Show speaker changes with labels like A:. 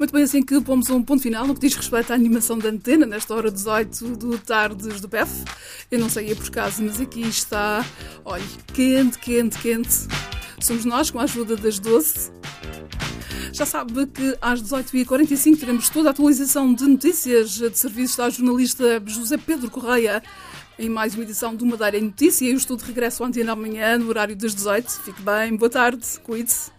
A: Muito bem, assim que pomos um ponto final no que diz respeito à animação da antena, nesta hora 18 do Tardes do PEF. Eu não sei por acaso, mas aqui está, olha, quente, quente, quente. Somos nós, com a ajuda das 12. Já sabe que às 18h45 teremos toda a atualização de notícias de serviços da jornalista José Pedro Correia em mais uma edição do Madeira em Notícia. Eu estou de regresso à antena amanhã, no horário das 18. Fique bem, boa tarde, cuide-se.